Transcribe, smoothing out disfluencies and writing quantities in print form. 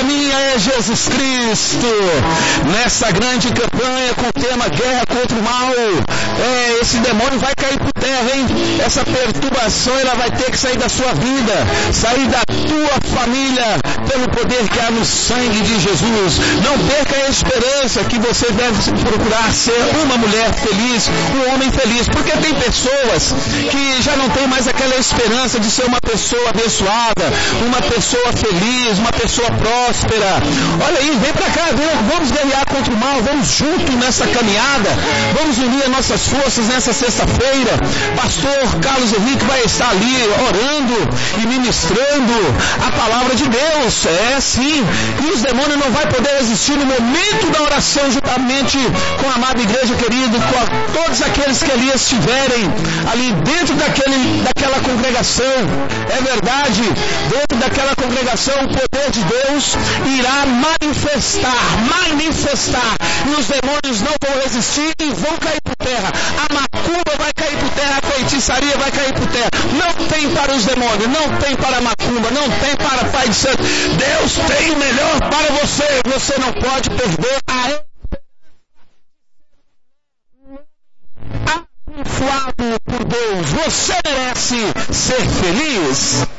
minha é Jesus Cristo. Nessa grande campanha com o tema Guerra contra o Mal, esse demônio vai cair por terra, hein? Essa perturbação, ela vai ter que sair da sua vida, sair da tua família, pelo poder que há no sangue de Jesus. Não perca a esperança que você deve procurar ser uma mulher feliz, um homem feliz, porque tem pessoas que já não tem mais aquela esperança de ser uma pessoa abençoada, uma pessoa feliz, uma pessoa próspera. Olha aí, vem pra cá, vamos guerrear contra o mal, vamos junto nessa caminhada, vamos unir as nossas forças nessa sexta-feira. Pastor Carlos Henrique vai estar ali orando e ministrando a palavra de Deus, sim, e os demônios não vão poder existir no momento da oração, juntamente com a amada igreja querida, com todos aqueles que ali estiverem, ali dentro daquela congregação. É verdade, dentro daquela congregação o poder de Deus irá manifestar, e os demônios não vão resistir e vão cair por terra. A macumba vai cair por terra, a feitiçaria vai cair por terra. Não tem para os demônios, não tem para a macumba, não tem para Pai de Santo. Deus tem o melhor para você. Você não pode perder abençoado por Deus. Você merece ser feliz.